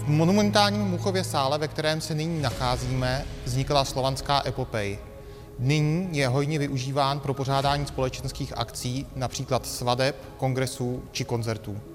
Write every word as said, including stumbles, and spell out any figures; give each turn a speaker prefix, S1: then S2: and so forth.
S1: V monumentálním Muchově sále, ve kterém se nyní nacházíme, vznikla Slovanská epopej. Nyní je hojně využíván pro pořádání společenských akcí, například svateb, kongresů či koncertů.